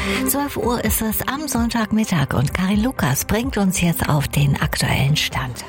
12 Uhr ist es am Sonntagmittag und Karin Lukas bringt uns jetzt auf den aktuellen Stand.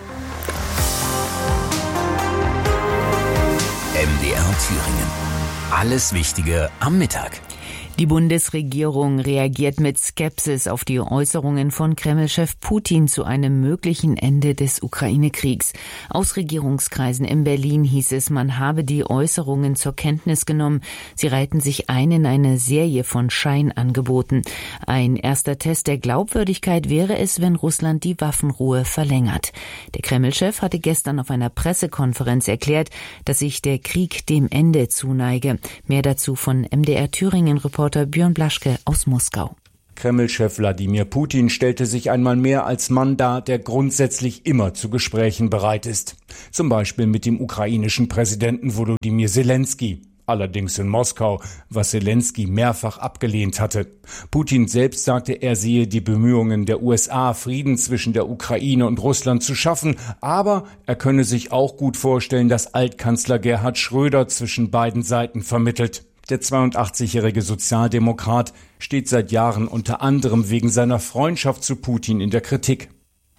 MDR Thüringen. Alles Wichtige am Mittag. Die Bundesregierung reagiert mit Skepsis auf die Äußerungen von Kreml-Chef Putin zu einem möglichen Ende des Ukraine-Kriegs. Aus Regierungskreisen in Berlin hieß es, man habe die Äußerungen zur Kenntnis genommen. Sie reihten sich ein in eine Serie von Scheinangeboten. Ein erster Test der Glaubwürdigkeit wäre es, wenn Russland die Waffenruhe verlängert. Der Kreml-Chef hatte gestern auf einer Pressekonferenz erklärt, dass sich der Krieg dem Ende zuneige. Mehr dazu von MDR Thüringen-Reporter Björn Blaschke aus Moskau. Kreml-Chef Wladimir Putin stellte sich einmal mehr als Mann dar, der grundsätzlich immer zu Gesprächen bereit ist. Zum Beispiel mit dem ukrainischen Präsidenten Volodymyr Zelensky. Allerdings in Moskau, was Zelensky mehrfach abgelehnt hatte. Putin selbst sagte, er sehe die Bemühungen der USA, Frieden zwischen der Ukraine und Russland zu schaffen, aber er könne sich auch gut vorstellen, dass Altkanzler Gerhard Schröder zwischen beiden Seiten vermittelt. Der 82-jährige Sozialdemokrat steht seit Jahren unter anderem wegen seiner Freundschaft zu Putin in der Kritik.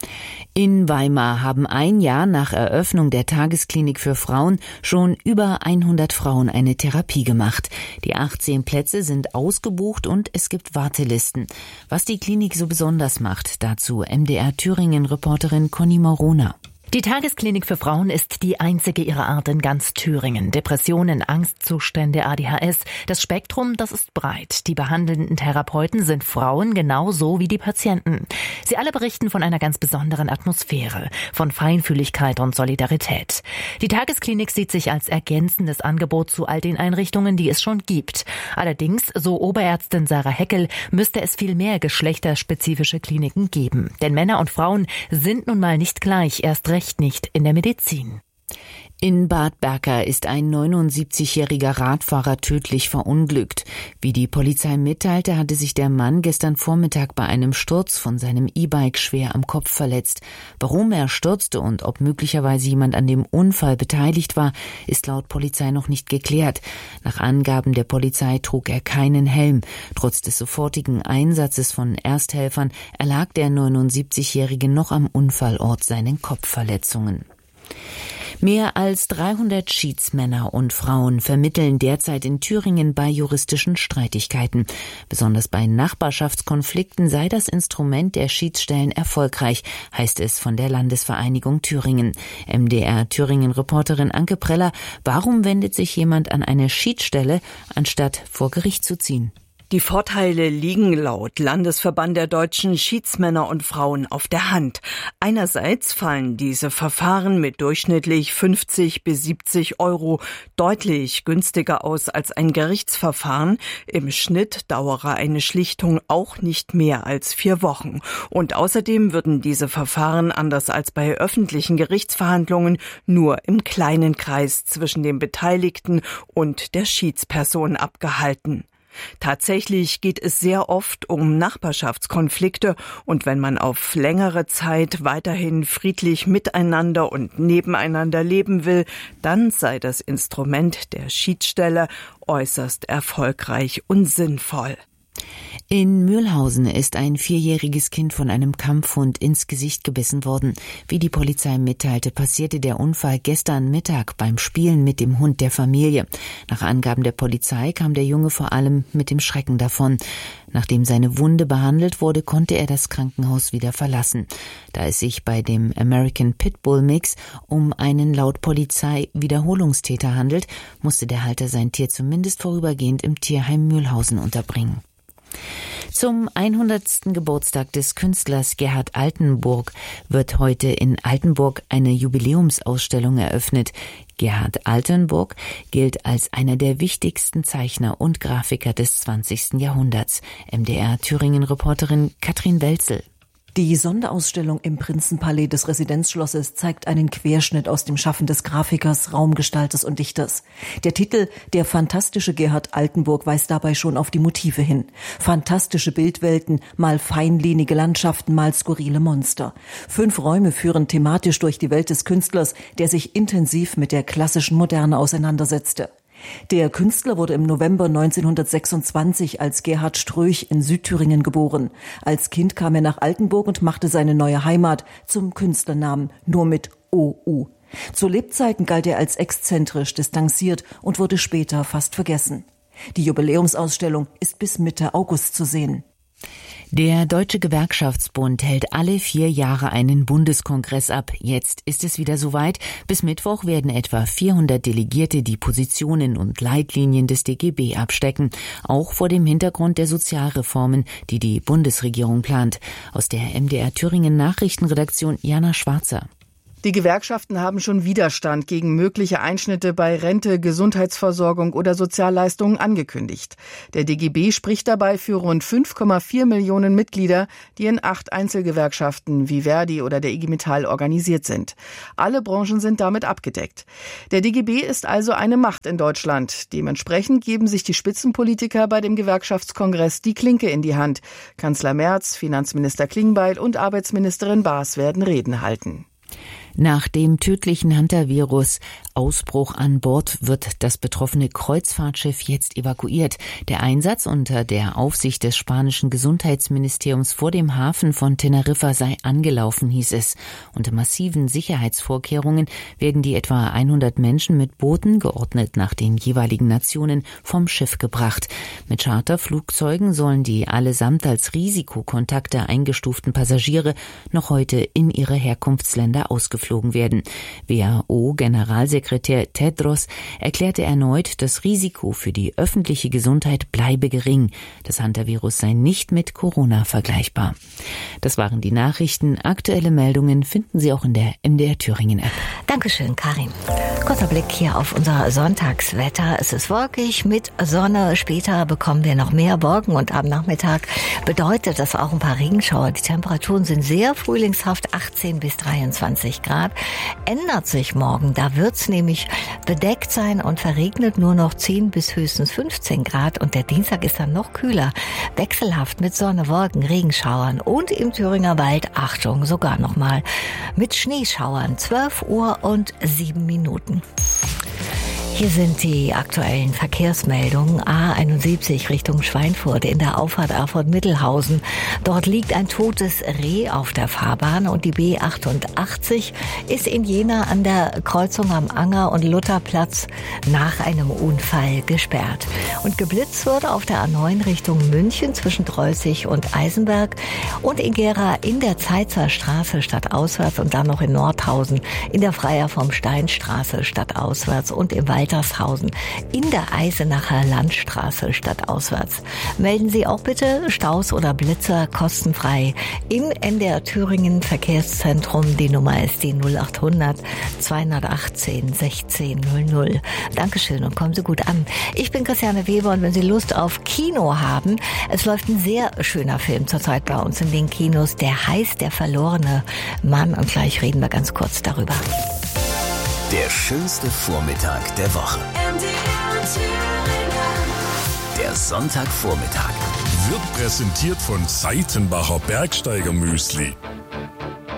In Weimar haben ein Jahr nach Eröffnung der Tagesklinik für Frauen schon über 100 Frauen eine Therapie gemacht. Die 18 Plätze sind ausgebucht und es gibt Wartelisten. Was die Klinik so besonders macht, dazu MDR Thüringen-Reporterin Conny Morona. Die Tagesklinik für Frauen ist die einzige ihrer Art in ganz Thüringen. Depressionen, Angstzustände, ADHS, das Spektrum, das ist breit. Die behandelnden Therapeuten sind Frauen genauso wie die Patienten. Sie alle berichten von einer ganz besonderen Atmosphäre, von Feinfühligkeit und Solidarität. Die Tagesklinik sieht sich als ergänzendes Angebot zu all den Einrichtungen, die es schon gibt. Allerdings, so Oberärztin Sarah Heckel, müsste es viel mehr geschlechterspezifische Kliniken geben. Denn Männer und Frauen sind nun mal nicht gleich, erst recht nicht in der Medizin. In Bad Berka ist ein 79-jähriger Radfahrer tödlich verunglückt. Wie die Polizei mitteilte, hatte sich der Mann gestern Vormittag bei einem Sturz von seinem E-Bike schwer am Kopf verletzt. Warum er stürzte und ob möglicherweise jemand an dem Unfall beteiligt war, ist laut Polizei noch nicht geklärt. Nach Angaben der Polizei trug er keinen Helm. Trotz des sofortigen Einsatzes von Ersthelfern erlag der 79-Jährige noch am Unfallort seinen Kopfverletzungen. Mehr als 300 Schiedsmänner und Frauen vermitteln derzeit in Thüringen bei juristischen Streitigkeiten. Besonders bei Nachbarschaftskonflikten sei das Instrument der Schiedsstellen erfolgreich, heißt es von der Landesvereinigung Thüringen. MDR Thüringen-Reporterin Anke Preller, warum wendet sich jemand an eine Schiedsstelle, anstatt vor Gericht zu ziehen? Die Vorteile liegen laut Landesverband der deutschen Schiedsmänner und Frauen auf der Hand. Einerseits fallen diese Verfahren mit durchschnittlich 50 bis 70 Euro deutlich günstiger aus als ein Gerichtsverfahren. Im Schnitt dauere eine Schlichtung auch nicht mehr als 4 Wochen. Und außerdem würden diese Verfahren, anders als bei öffentlichen Gerichtsverhandlungen, nur im kleinen Kreis zwischen den Beteiligten und der Schiedsperson abgehalten. Tatsächlich geht es sehr oft um Nachbarschaftskonflikte und wenn man auf längere Zeit weiterhin friedlich miteinander und nebeneinander leben will, dann sei das Instrument der Schiedsstelle äußerst erfolgreich und sinnvoll. In Mühlhausen ist ein 4-jähriges Kind von einem Kampfhund ins Gesicht gebissen worden. Wie die Polizei mitteilte, passierte der Unfall gestern Mittag beim Spielen mit dem Hund der Familie. Nach Angaben der Polizei kam der Junge vor allem mit dem Schrecken davon. Nachdem seine Wunde behandelt wurde, konnte er das Krankenhaus wieder verlassen. Da es sich bei dem American Pitbull Mix um einen laut Polizei Wiederholungstäter handelt, musste der Halter sein Tier zumindest vorübergehend im Tierheim Mühlhausen unterbringen. Zum 100. Geburtstag des Künstlers Gerhard Altenburg wird heute in Altenburg eine Jubiläumsausstellung eröffnet. Gerhard Altenburg gilt als einer der wichtigsten Zeichner und Grafiker des 20. Jahrhunderts. MDR Thüringen-Reporterin Katrin Welzel. Die Sonderausstellung im Prinzenpalais des Residenzschlosses zeigt einen Querschnitt aus dem Schaffen des Grafikers, Raumgestalters und Dichters. Der Titel »Der fantastische Gerhard Altenburg« weist dabei schon auf die Motive hin. Fantastische Bildwelten, mal feinlinige Landschaften, mal skurrile Monster. 5 Räume führen thematisch durch die Welt des Künstlers, der sich intensiv mit der klassischen Moderne auseinandersetzte. Der Künstler wurde im November 1926 als Gerhard Ströch in Südthüringen geboren. Als Kind kam er nach Altenburg und machte seine neue Heimat zum Künstlernamen nur mit OU. Zu Lebzeiten galt er als exzentrisch, distanziert und wurde später fast vergessen. Die Jubiläumsausstellung ist bis Mitte August zu sehen. Der Deutsche Gewerkschaftsbund hält alle 4 Jahre einen Bundeskongress ab. Jetzt ist es wieder soweit. Bis Mittwoch werden etwa 400 Delegierte die Positionen und Leitlinien des DGB abstecken. Auch vor dem Hintergrund der Sozialreformen, die die Bundesregierung plant. Aus der MDR Thüringen Nachrichtenredaktion Jana Schwarzer. Die Gewerkschaften haben schon Widerstand gegen mögliche Einschnitte bei Rente, Gesundheitsversorgung oder Sozialleistungen angekündigt. Der DGB spricht dabei für rund 5,4 Millionen Mitglieder, die in 8 Einzelgewerkschaften wie Verdi oder der IG Metall organisiert sind. Alle Branchen sind damit abgedeckt. Der DGB ist also eine Macht in Deutschland. Dementsprechend geben sich die Spitzenpolitiker bei dem Gewerkschaftskongress die Klinke in die Hand. Kanzler Merz, Finanzminister Klingbeil und Arbeitsministerin Baas werden Reden halten. Nach dem tödlichen Hantavirus-Ausbruch an Bord wird das betroffene Kreuzfahrtschiff jetzt evakuiert. Der Einsatz unter der Aufsicht des spanischen Gesundheitsministeriums vor dem Hafen von Teneriffa sei angelaufen, hieß es. Unter massiven Sicherheitsvorkehrungen werden die etwa 100 Menschen mit Booten, geordnet nach den jeweiligen Nationen, vom Schiff gebracht. Mit Charterflugzeugen sollen die allesamt als Risikokontakte eingestuften Passagiere noch heute in ihre Herkunftsländer ausgeflogen werden. WHO-Generalsekretär Tedros erklärte erneut, das Risiko für die öffentliche Gesundheit bleibe gering. Das Hantavirus sei nicht mit Corona vergleichbar. Das waren die Nachrichten. Aktuelle Meldungen finden Sie auch in der MDR Thüringen App. Dankeschön, Karin. Kurzer Blick hier auf unser Sonntagswetter. Es ist wolkig mit Sonne. Später bekommen wir noch mehr Wolken und am Nachmittag bedeutet das auch ein paar Regenschauer. Die Temperaturen sind sehr frühlingshaft, 18 bis 23 Grad. Ändert sich morgen. Da wird's nämlich bedeckt sein und verregnet nur noch 10 bis höchstens 15 Grad. Und der Dienstag ist dann noch kühler. Wechselhaft mit Sonne, Wolken, Regenschauern und im Thüringer Wald, Achtung, sogar nochmal mit Schneeschauern. 12 Uhr und 7 Minuten. Hier sind die aktuellen Verkehrsmeldungen. A71 Richtung Schweinfurt in der Auffahrt Erfurt-Mittelhausen. Dort liegt ein totes Reh auf der Fahrbahn und die B88 ist in Jena an der Kreuzung am Anger- und Lutherplatz nach einem Unfall gesperrt. Und geblitzt wurde auf der A9 Richtung München zwischen Drolzig und Eisenberg und in Gera in der Zeitzer Straße stadtauswärts und dann noch in Nordhausen in der Freier vom Steinstraße stadtauswärts und im Waltershausen in der Eisenacher Landstraße stadtauswärts. Melden Sie auch bitte Staus oder Blitzer kostenfrei im NDR Thüringen Verkehrszentrum. Die Nummer ist die 0800 218 1600. Dankeschön und kommen Sie gut an. Ich bin Christiane Weber und wenn Sie Lust auf Kino haben, es läuft ein sehr schöner Film zurzeit bei uns in den Kinos, der heißt Der verlorene Mann und gleich reden wir ganz kurz darüber. Der schönste Vormittag der Woche. Der Sonntagvormittag wird präsentiert von Seitenbacher Bergsteiger Müsli.